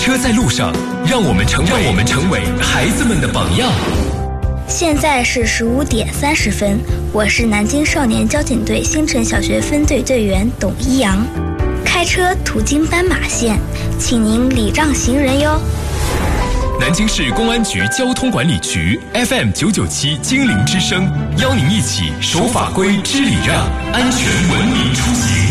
车在路上，让我们成为孩子们的榜样。 现在是15点30分，我是南京少年交警队新城小学分队队员董一阳。开车途经斑马线，请您礼让行人哟。 南京市公安局交通管理局 FM 997精灵之声，邀您一起守法规、知礼让，安全文明出行。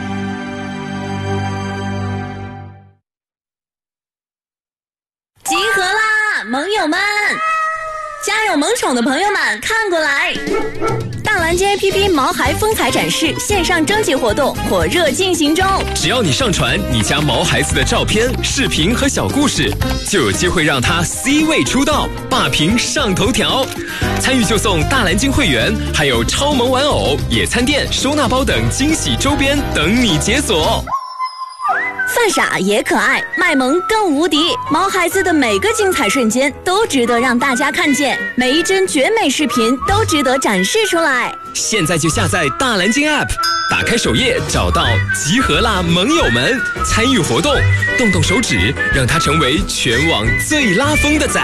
集合啦，盟友们！家有萌宠的朋友们看过来，大蓝鲸 APP 毛孩风采展示线上征集活动火热进行中， 只要你上传你家毛孩子的照片、视频和小故事，就有机会让他 C 位出道，霸屏上头条。参与就送大蓝鲸会员，还有超萌玩偶、野餐垫、收纳包等惊喜周边等你解锁。 犯傻也可爱，卖萌更无敌。毛孩子的每个精彩瞬间都值得让大家看见，每一帧绝美视频都值得展示出来。 现在就下载大蓝鲸 App， 打开首页找到集合啦盟友们，参与活动，动动手指，让它成为全网最拉风的仔。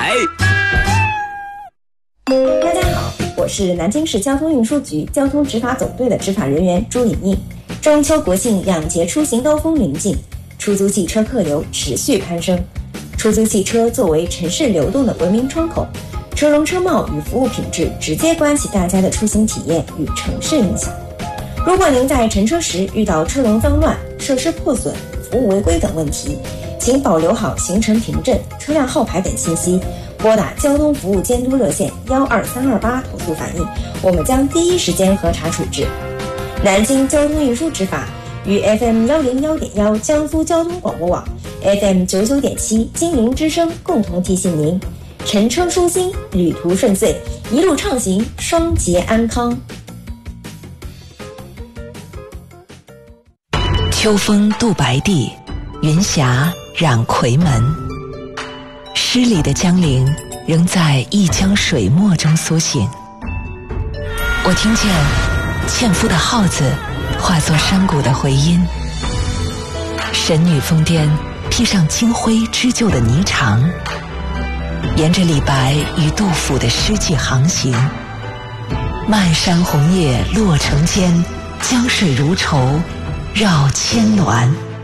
大家好，我是南京市交通运输局交通执法总队的执法人员朱颖颖。中秋国庆两节出行高峰临近，出租汽车客流持续攀升。出租汽车作为城市流动的文明窗口，车容车貌与服务品质直接关系大家的出行体验与城市印象。如果您在乘车时遇到车容脏乱、设施破损、服务违规等问题，请保留好行程凭证、车辆号牌等信息，拨打交通服务监督热线12328投诉反映，我们将第一时间核查处置。南京交通运输执法与 FM 101.1江苏交通广播网 FM 99.7精灵之声共同提醒您：乘车舒心，旅途顺遂，一路畅行，双节安康。 秋风渡白帝，云霞染夔门。诗里的江陵仍在一江水墨中苏醒。我听见纤夫的号子化作山谷的回音，神女疯癫披上金辉织就的霓裳，沿着李白与杜甫的诗迹航行。漫山红叶落成间，江水如绸绕千峦。